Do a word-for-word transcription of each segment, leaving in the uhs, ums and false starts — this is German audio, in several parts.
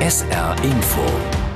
S R Info.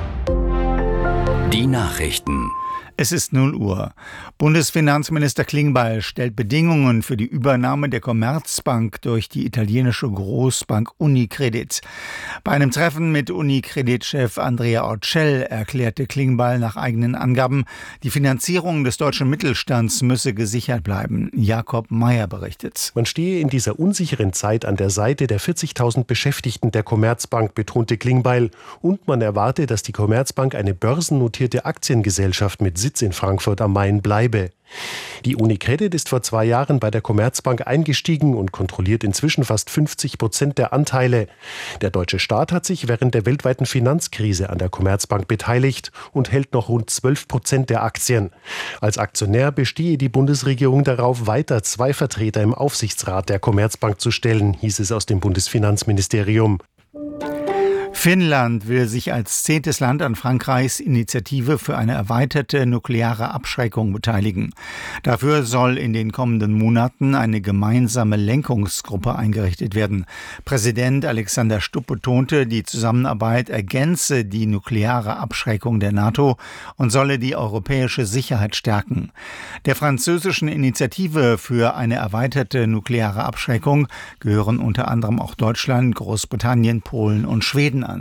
Die Nachrichten. Es ist null Uhr. Bundesfinanzminister Klingbeil stellt Bedingungen für die Übernahme der Commerzbank durch die italienische Großbank Unicredit. Bei einem Treffen mit Unicredit-Chef Andrea Orcel erklärte Klingbeil nach eigenen Angaben, die Finanzierung des deutschen Mittelstands müsse gesichert bleiben. Jakob Meyer berichtet. Man stehe in dieser unsicheren Zeit an der Seite der vierzigtausend Beschäftigten der Commerzbank, betonte Klingbeil. Und man erwarte, dass die Commerzbank eine börsennotierte Aktiengesellschaft mit Sitz in Frankfurt am Main bleibe. Die Unicredit ist vor zwei Jahren bei der Commerzbank eingestiegen und kontrolliert inzwischen fast fünfzig Prozent der Anteile. Der deutsche Staat hat sich während der weltweiten Finanzkrise an der Commerzbank beteiligt und hält noch rund zwölf Prozent der Aktien. Als Aktionär bestehe die Bundesregierung darauf, weiter zwei Vertreter im Aufsichtsrat der Commerzbank zu stellen, hieß es aus dem Bundesfinanzministerium. Finnland will sich als zehntes Land an Frankreichs Initiative für eine erweiterte nukleare Abschreckung beteiligen. Dafür soll in den kommenden Monaten eine gemeinsame Lenkungsgruppe eingerichtet werden. Präsident Alexander Stubb betonte, die Zusammenarbeit ergänze die nukleare Abschreckung der NATO und solle die europäische Sicherheit stärken. Der französischen Initiative für eine erweiterte nukleare Abschreckung gehören unter anderem auch Deutschland, Großbritannien, Polen und Schweden an.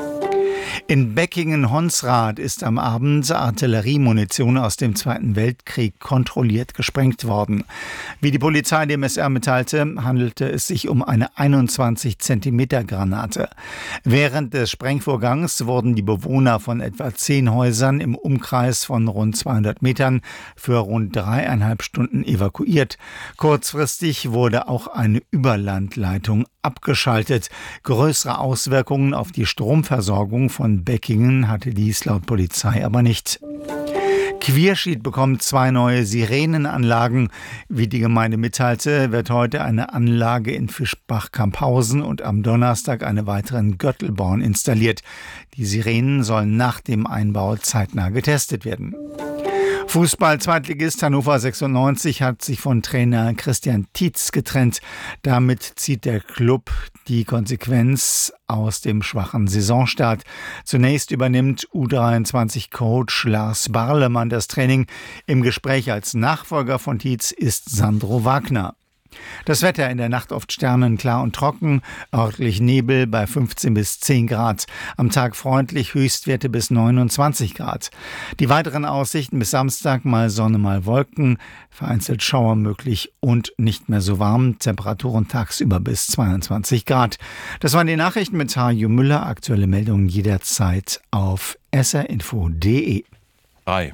In Beckingen-Honsrath ist am Abend Artilleriemunition aus dem Zweiten Weltkrieg kontrolliert gesprengt worden. Wie die Polizei dem S R mitteilte, handelte es sich um eine einundzwanzig Zentimeter Granate. Während des Sprengvorgangs wurden die Bewohner von etwa zehn Häusern im Umkreis von rund zweihundert Metern für rund dreieinhalb Stunden evakuiert. Kurzfristig wurde auch eine Überlandleitung abgeschaltet. Größere Auswirkungen auf die Stromversorgung von Beckingen hatte dies laut Polizei aber nicht. Quierschied bekommt zwei neue Sirenenanlagen. Wie die Gemeinde mitteilte, wird heute eine Anlage in Fischbach-Kamphausen und am Donnerstag eine weitere in Göttelborn installiert. Die Sirenen sollen nach dem Einbau zeitnah getestet werden. Fußball-Zweitligist Hannover sechsundneunzig hat sich von Trainer Christian Tietz getrennt. Damit zieht der Klub die Konsequenz aus dem schwachen Saisonstart. Zunächst übernimmt U dreiundzwanzig-Coach Lars Barlemann das Training. Im Gespräch als Nachfolger von Tietz ist Sandro Wagner. Das Wetter in der Nacht oft sternenklar und trocken, örtlich Nebel bei fünfzehn bis zehn Grad. Am Tag freundlich, Höchstwerte bis neunundzwanzig Grad. Die weiteren Aussichten bis Samstag mal Sonne, mal Wolken, vereinzelt Schauer möglich und nicht mehr so warm. Temperaturen tagsüber bis zweiundzwanzig Grad. Das waren die Nachrichten mit Harjo Müller. Aktuelle Meldungen jederzeit auf s r info punkt d e. Hi.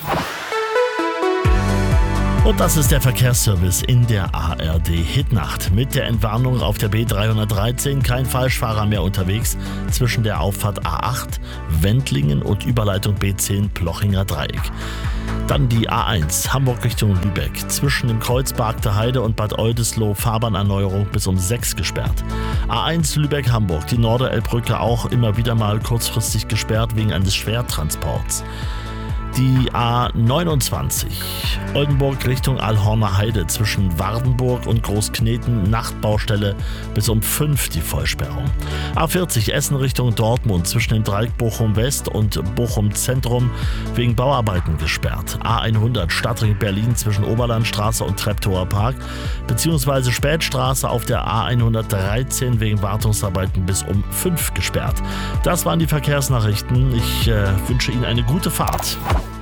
Und das ist der Verkehrsservice in der A R D-Hitnacht. Mit der Entwarnung auf der B dreihundertdreizehn kein Falschfahrer mehr unterwegs zwischen der Auffahrt A acht, Wendlingen und Überleitung B zehn Plochinger Dreieck. Dann die A eins, Hamburg Richtung Lübeck. Zwischen dem Kreuz Bargter Heide und Bad Oldesloe Fahrbahnerneuerung bis um sechs gesperrt. A eins Lübeck-Hamburg, die Norderelbbrücke auch immer wieder mal kurzfristig gesperrt wegen eines Schwertransports. Die A neunundzwanzig, Oldenburg Richtung Alhorner Heide zwischen Wardenburg und Großkneten, Nachtbaustelle bis um fünf die Vollsperrung. A vierzig, Essen Richtung Dortmund zwischen dem Dreieck Bochum West und Bochum Zentrum wegen Bauarbeiten gesperrt. A hundert, Stadtring Berlin zwischen Oberlandstraße und Treptower Park beziehungsweise Spätstraße auf der A hundertdreizehn wegen Wartungsarbeiten bis um fünf gesperrt. Das waren die Verkehrsnachrichten. Ich äh, wünsche Ihnen eine gute Fahrt.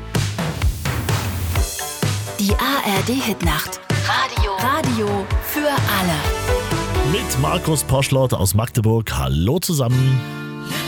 Die A R D-Hitnacht. Radio. Radio für alle. Mit Markus Poschlott aus Magdeburg. Hallo zusammen.